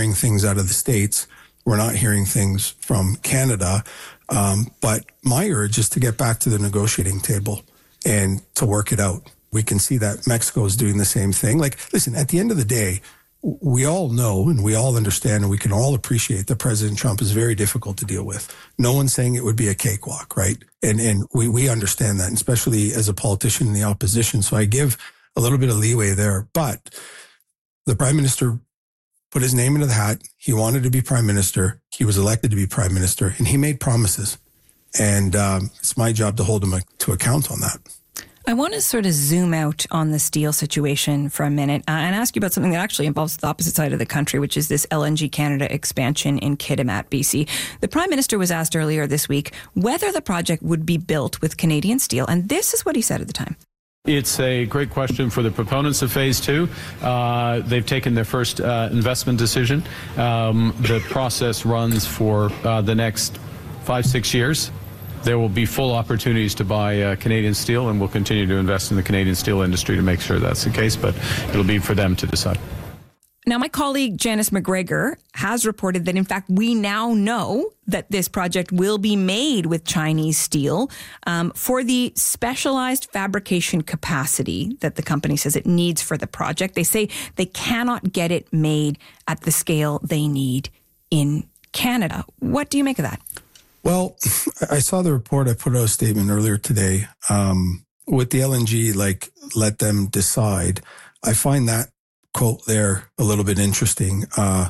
hearing things out of the States. We're not hearing things from Canada. But my urge is to get back to the negotiating table and to work it out. We can see that Mexico is doing the same thing. Like, listen, at the end of the day, we all know and we all understand and we can all appreciate that President Trump is very difficult to deal with. No one's saying it would be a cakewalk, right? And we understand that, especially as a politician in the opposition. So I give a little bit of leeway there. But the Prime Minister put his name into the hat. He wanted to be Prime Minister. He was elected to be Prime Minister, and he made promises. And it's my job to hold him to account on that. I want to sort of zoom out on the steel situation for a minute and ask you about something that actually involves the opposite side of the country, which is this LNG Canada expansion in Kitimat, BC. The Prime Minister was asked earlier this week whether the project would be built with Canadian steel, and this is what he said at the time. It's a great question for the proponents of Phase 2. They've taken their first investment decision. The process runs for the next 5-6 years. There will be full opportunities to buy Canadian steel, and we'll continue to invest in the Canadian steel industry to make sure that's the case, but it'll be for them to decide. Now, my colleague Janice McGregor has reported that, in fact, we now know that this project will be made with Chinese steel for the specialized fabrication capacity that the company says it needs for the project. They say they cannot get it made at the scale they need in Canada. What do you make of that? Well, I saw the report. I put out a statement earlier today. With the LNG, let them decide. I find that quote there a little bit interesting.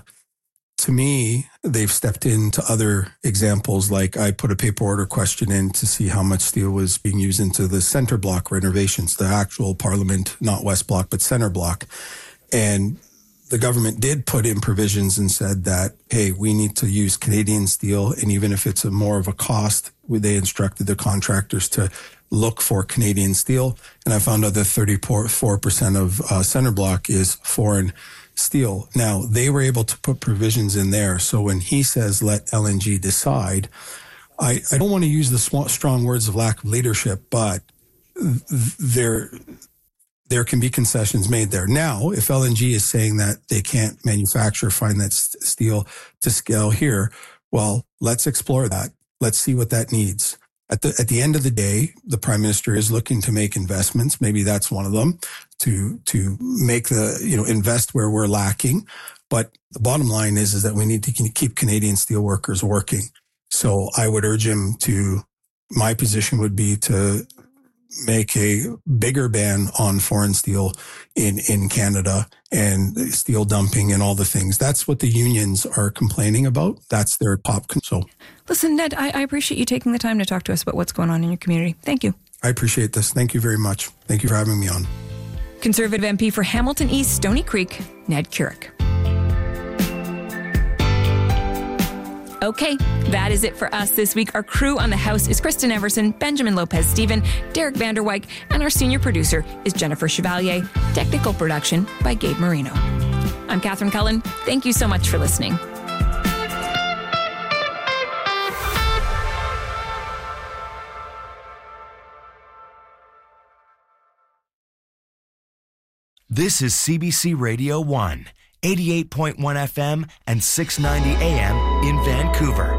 To me, they've stepped into other examples. Like I put a paper order question in to see how much steel was being used into the center block renovations, the actual Parliament, not West Block, but center block. And the government did put in provisions and said that, hey, we need to use Canadian steel. And even if it's more of a cost, they instructed the contractors to look for Canadian steel. And I found out that 34% of center block is foreign steel. Now, they were able to put provisions in there. So when he says, let LNG decide, I don't want to use the strong words of lack of leadership, but there can be concessions made there. Now, if LNG is saying that they can't find that steel to scale here, well, let's explore that. Let's see what that needs. At the end of the day, the Prime Minister is looking to make investments. Maybe that's one of them, to make invest where we're lacking. But the bottom line is that we need to keep Canadian steel workers working. So I would urge him my position would be to make a bigger ban on foreign steel in Canada and steel dumping and all the things. That's what the unions are complaining about. That's their top concern. Listen, Ned, I appreciate you taking the time to talk to us about what's going on in your community. Thank you. I appreciate this. Thank you very much. Thank you for having me on. Conservative MP for Hamilton East, Stoney Creek, Ned Curick. Okay, that is it for us this week. Our crew on the House is Kristen Everson, Benjamin Lopez-Steven, Derek Vanderwyk, and our senior producer is Jennifer Chevalier. Technical production by Gabe Marino. I'm Catherine Cullen. Thank you so much for listening. This is CBC Radio 1. 88.1 FM and 690 AM in Vancouver.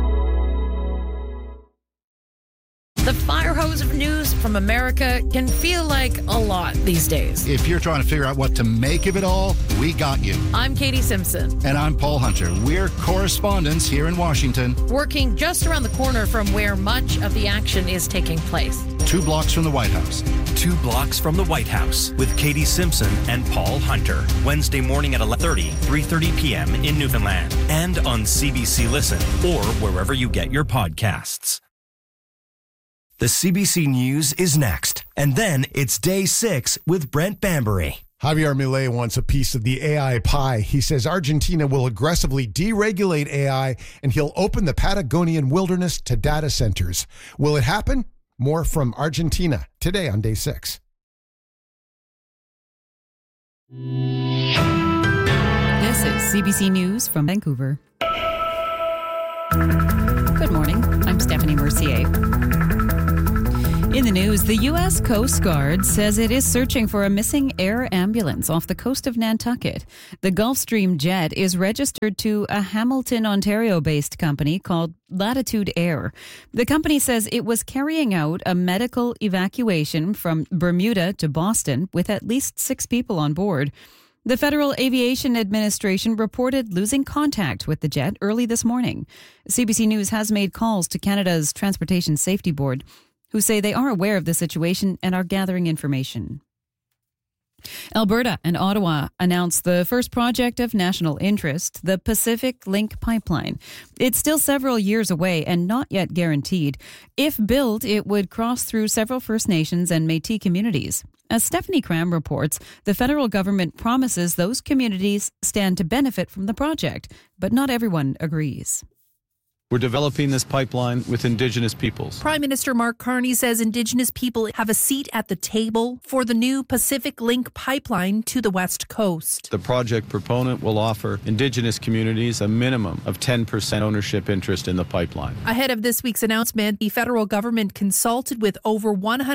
The fire hose of news from America can feel like a lot these days. If you're trying to figure out what to make of it all, we got you. I'm Katie Simpson. And I'm Paul Hunter. We're correspondents here in Washington. Working just around the corner from where much of the action is taking place. 2 blocks from the White House. 2 blocks from the White House with Katie Simpson and Paul Hunter. Wednesday morning at 11:30, 3:30 p.m. in Newfoundland. And on CBC Listen or wherever you get your podcasts. The CBC News is next. And then it's Day 6 with Brent Bambury. Javier Milei wants a piece of the AI pie. He says Argentina will aggressively deregulate AI and he'll open the Patagonian wilderness to data centers. Will it happen? More from Argentina today on Day 6. This is CBC News from Vancouver. Good morning. I'm Stephanie Mercier. In the news, the U.S. Coast Guard says it is searching for a missing air ambulance off the coast of Nantucket. The Gulfstream jet is registered to a Hamilton, Ontario-based company called Latitude Air. The company says it was carrying out a medical evacuation from Bermuda to Boston with at least 6 people on board. The Federal Aviation Administration reported losing contact with the jet early this morning. CBC News has made calls to Canada's Transportation Safety Board, who say they are aware of the situation and are gathering information. Alberta and Ottawa announced the first project of national interest, the Pacific Link Pipeline. It's still several years away and not yet guaranteed. If built, it would cross through several First Nations and Métis communities. As Stephanie Cram reports, the federal government promises those communities stand to benefit from the project, but not everyone agrees. We're developing this pipeline with Indigenous peoples. Prime Minister Mark Carney says Indigenous people have a seat at the table for the new Pacific Link pipeline to the West Coast. The project proponent will offer Indigenous communities a minimum of 10% ownership interest in the pipeline. Ahead of this week's announcement, the federal government consulted with over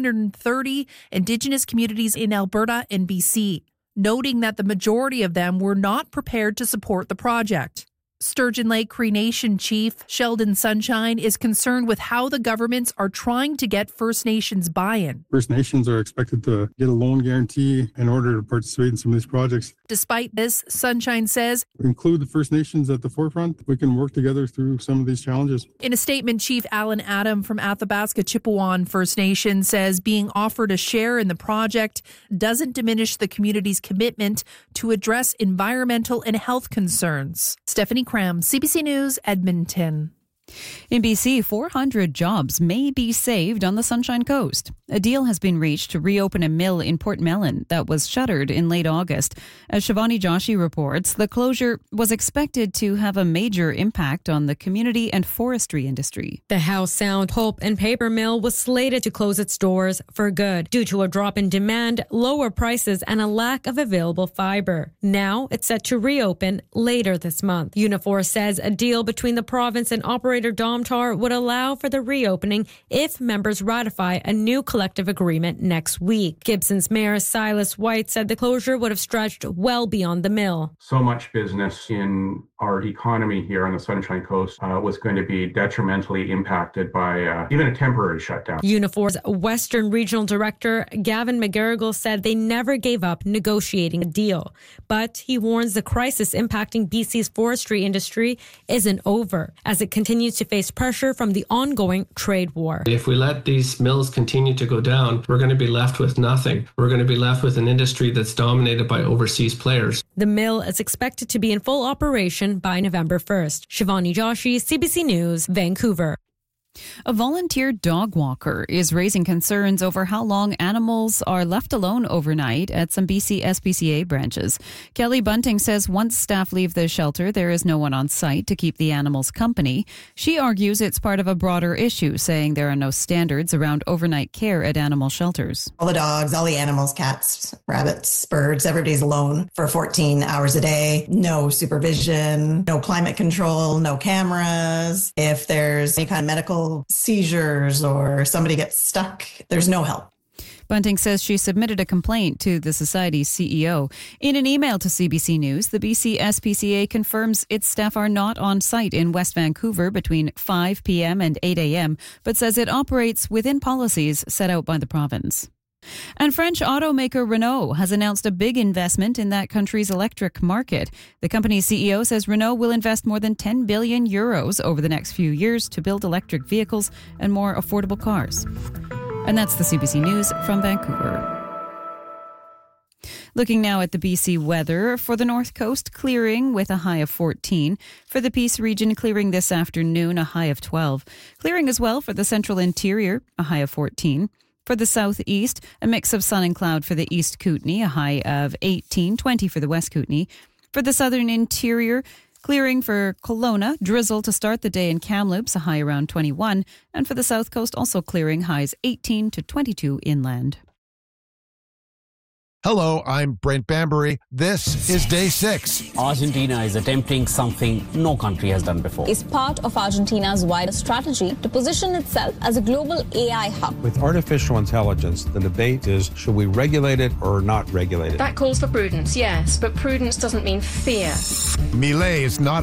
130 Indigenous communities in Alberta and BC, noting that the majority of them were not prepared to support the project. Sturgeon Lake Cree Nation Chief Sheldon Sunshine is concerned with how the governments are trying to get First Nations buy-in. First Nations are expected to get a loan guarantee in order to participate in some of these projects. Despite this, Sunshine says, include the First Nations at the forefront. We can work together through some of these challenges. In a statement, Chief Alan Adam from Athabasca Chippewan First Nation says being offered a share in the project doesn't diminish the community's commitment to address environmental and health concerns. Stephanie Cram, CBC News, Edmonton. In BC, 400 jobs may be saved on the Sunshine Coast. A deal has been reached to reopen a mill in Port Mellon that was shuttered in late August. As Shivani Joshi reports, the closure was expected to have a major impact on the community and forestry industry. The Howe Sound pulp and paper mill was slated to close its doors for good due to a drop in demand, lower prices, and a lack of available fiber. Now it's set to reopen later this month. Unifor says a deal between the province and operator Domtar would allow for the reopening if members ratify a new collective agreement next week. Gibson's Mayor Silas White said the closure would have stretched well beyond the mill. So much business in our economy here on the Sunshine Coast was going to be detrimentally impacted by even a temporary shutdown. Unifor's Western Regional Director Gavin McGarrigle said they never gave up negotiating a deal, but he warns the crisis impacting BC's forestry industry isn't over as it continues to face pressure from the ongoing trade war. If we let these mills continue to go down, we're going to be left with nothing. We're going to be left with an industry that's dominated by overseas players. The mill is expected to be in full operation by November 1st. Shivani Joshi, CBC News, Vancouver. A volunteer dog walker is raising concerns over how long animals are left alone overnight at some BC SPCA branches. Kelly Bunting says once staff leave the shelter, there is no one on site to keep the animals company. She argues it's part of a broader issue, saying there are no standards around overnight care at animal shelters. All the dogs, all the animals, cats, rabbits, birds, everybody's alone for 14 hours a day. No supervision, no climate control, no cameras. If there's any kind of medical seizures or somebody gets stuck, there's no help. Bunting says she submitted a complaint to the Society's CEO. In an email to CBC News, the BC SPCA confirms its staff are not on site in West Vancouver between 5 p.m. and 8 a.m., but says it operates within policies set out by the province. And French automaker Renault has announced a big investment in that country's electric market. The company's CEO says Renault will invest more than 10 billion euros over the next few years to build electric vehicles and more affordable cars. And that's the CBC News from Vancouver. Looking now at the BC weather. For the North Coast, clearing with a high of 14. For the Peace region, clearing this afternoon, a high of 12. Clearing as well for the Central Interior, a high of 14. For the southeast, a mix of sun and cloud for the East Kootenay, a high of 18, 20 for the West Kootenay. For the southern interior, clearing for Kelowna, drizzle to start the day in Kamloops, a high around 21. And for the south coast, also clearing, highs 18 to 22 inland. Hello, I'm Brent Bambury. This is Day 6. Argentina is attempting something no country has done before. It's part of Argentina's wider strategy to position itself as a global AI hub. With artificial intelligence, the debate is, should we regulate it or not regulate it? That calls for prudence, yes, but prudence doesn't mean fear. Milei is not